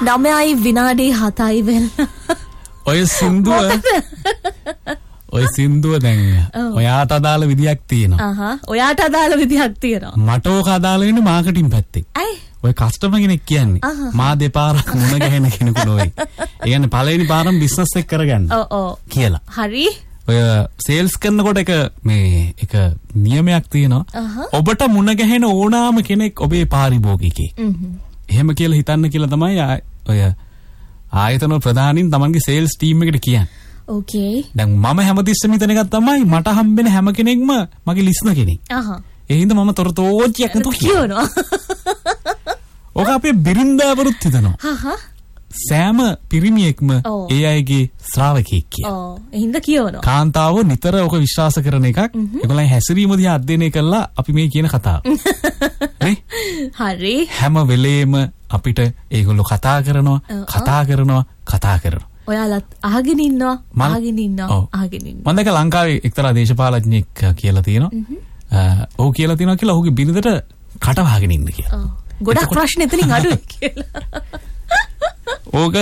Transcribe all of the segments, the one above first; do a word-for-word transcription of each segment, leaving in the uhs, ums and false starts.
නවයයි විනාඩි හතයි වෙන. ඔය සින්දුව ඔය සින්දුව දැන් ඔයාට අදාළ විදියක් තියෙනවා. අහහ. ඔයාට අදාළ විදියක් තියෙනවා. මට ඕක අදාළ වෙන්නේ මාකටිං පැත්තේ. ඇයි? ඔය කස්ටමර් කෙනෙක් කියන්නේ මා දෙපාරක් මුණ ගැහෙන කෙනෙකු නොවේ. ඒ කියන්නේ පළවෙනි පාරම බිස්නස් එක කරගන්න. ඔව් ඔව්. කියලා. හරි. ඔය සේල්ස් කරනකොට එක මේ එක නියමයක් තියෙනවා. ඔබට මුණ ගැහෙන ඕනාම කෙනෙක් ඔබේ පාරිභෝගිකයෙක්. එහෙම කියලා හිතන්න කියලා තමයි ඔය ආයතන ප්‍රධානින් තමන්ගේ සේල්ස් ටීම් එකට කියන්නේ. ඕකේ. දැන් මම හැමතිස්සෙම හිතන එකක් තමයි මට හම්බෙන හැම කෙනෙක්ම මගේ ලිස්න කෙනෙක්. අහහ. ඒ හින්දා මම තොරතෝච්චියක් නතු කියනවා. ඔක අපේ බිරින්දාවරුත් හිතනවා. හහ. සෑම පිරිමියෙක්ම ඒ අයගේ ශ්‍රාවකෙක් කියලා. ඔව්. ඒ හින්දා කියනවා. කාන්තාව නිතර ඔක විශ්වාස කරන එකක්. ඒගොල්ලන් හැසිරීම දිහා අධ්‍යයනය කළා අපි මේ කියන කතාව. නේ? හරි. හැම වෙලේම අපිට ඒගොල්ලෝ කතා කරනවා, කතා කරනවා, කතා කරනවා. ඔයාලත් අහගෙන ඉන්නවා, අහගෙන ඉන්නවා, අහගෙන ඉන්නවා. මම දැක ලංකාවේ එක්තරා දේශපාලඥයෙක් කියලා තියෙනවා. ඔහු කියලා තියෙනවා කියලා ඔහුගේ බිරිඳට කට වහගෙන ඉන්න කියලා. ඔව්. ගොඩක් ප්‍රශ්න එතනින් අඩුයි කියලා. ඕක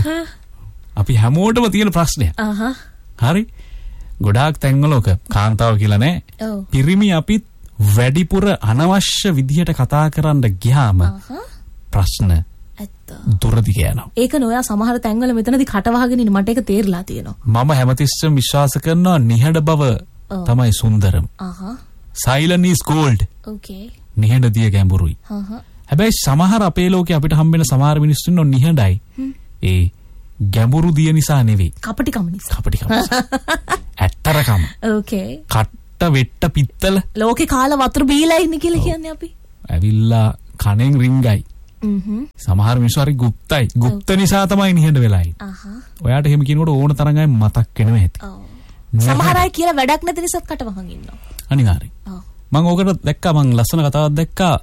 අපි හැමෝටම තියෙන ප්‍රශ්නයක්. අහහ. හරි. ගොඩාක් තැන්වල ඔක කාන්තාව කියලා නෑ. ඔව්. පිරිමි අපිත් වැඩිපුර අනවශ්‍ය විදිහට කතා කරන්න ගියාම ප්‍රශ්න ඇත්ත. දුරදි යනවා. ඒක නෝයා සමහර තැන්වල මෙතනදී කට වහගෙන ඉන්න මට ඒක තේරලා තියෙනවා. මම හැමතිස්සෙම විශ්වාස කරනවා නිහඬ බව තමයි සුන්දරම. අහහ. Silent is gold. Okay. නිහඬ දිය ගැඹුරුයි. හහ. හැබැයි සමහර අපේ ලෝකේ අපිට හම්බෙන සමහර මිනිස්සු ඉන්නෝ නිහඬයි. ඒ ගැඹුරු දිය නිසා නෙවෙයි. කපටිකම නිසා. කපටිකම. ඇත්තරකම. Okay. කට්ට වෙට්ට පිත්තල. ලෝකේ කාලා වතුර බීලා ඉන්නේ කියලා කියන්නේ අපි. ඇවිල්ලා කණෙන් රින්ගයි. හ්ම්. සමහර මිනිස්සු හරි গুপ্তයි. গুপ্ත නිසා තමයි නිහඬ වෙලා ඉන්නේ. අහහ. ඔයාට එහෙම කියනකොට ඕන තරම් අය මතක් වෙනවා ඇති. ඔව්. සමහර අය කියලා වැඩක් නැති නිසාත් කට වහන් ඉන්නවා. අනිවාර්යයෙන්. ඔව්. මම ඕකට දැක්කා මම ලස්සන කතාවක් දැක්කා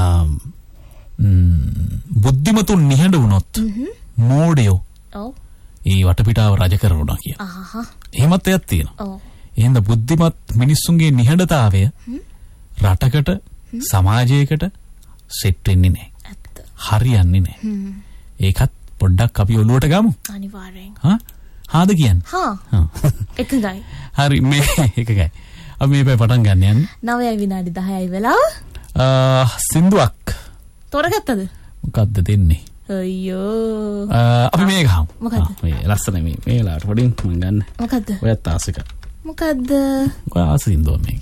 බුද්ධිමතුන් නිහඬ වුණොත් මෝඩයෝ ඔව් ඒ වටපිටාව රජ කරනවා කිය. අහහ. එහෙමත් එකක් තියෙනවා. ඔව්. එහෙනම් බුද්ධිමත් මිනිස්සුන්ගේ නිහඬතාවය රටකට සමාජයකට සෙට් වෙන්නේ නැහැ. ඇත්ත. හරියන්නේ නැහැ. ඒකත් පොඩ්ඩක් අපි ඔලුවට ගමු. අනිවාර්යෙන්. හා? හාද කියන්නේ? හා. එකගයි. හරි මේ එකගයි. අපි මේ පැය පටන් ගන්න යන්නේ. නවයයි විනාඩි දහයයි වෙලාව. අ සින්දුවක්. තෝරගත්තද? මොකද්ද දෙන්නේ? අයියෝ. අපි මේක ගහමු. මොකද්ද? මේ ලස්සන මේ මේ වෙලාවට පොඩින් මම ගන්න. මොකද්ද? ඔයත් ආසික. මොකද්ද? ඔය ආස සින්දුව මේක.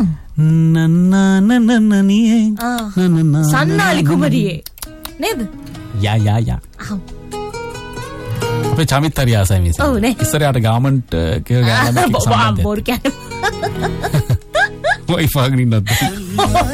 නන්නනනනනියේ. ආ. සන්නාලි කුමරියේ. නේද? යා යා යා. ආ. අපේ චමිත් හරි ආසයි මේ සින්දුව. ඔව් නේ. ඉස්සරහට ගාමන්ට් කියලා ගානක් සම්බන්ධයි. බොරු කියන්නේ. ඔය ෆාග්නින් නැද්ද?